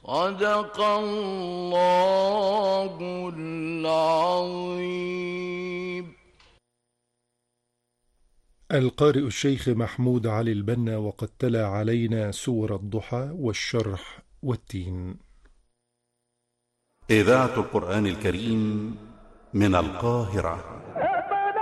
صدق الله العظيم. القارئ الشيخ محمود علي البنا، وقد تلا علينا سور الضحى والشرح والتين. إذاعة القرآن الكريم من القاهرة.